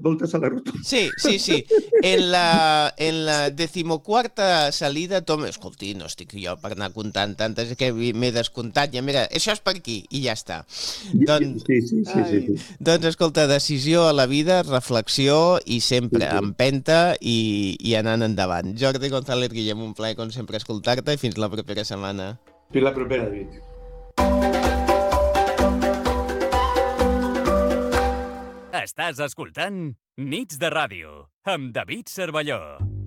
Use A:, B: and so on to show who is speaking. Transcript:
A: voltes a la rotonda.
B: Sí. En la 14ª salida, Tom, escolti, no estic jo per anar comptant tantes que m'he descomptat, ja mira, això és per aquí, i ja està.
A: Sí.
B: Doncs escolta, decisió a la vida, reflexió i sempre empenta i anant endavant. Jordi González Guillem, un plaer com sempre escoltar-te i fins la propera setmana.
A: Fins la propera, David.
C: Estàs escoltant Nits de Ràdio amb David Cervelló.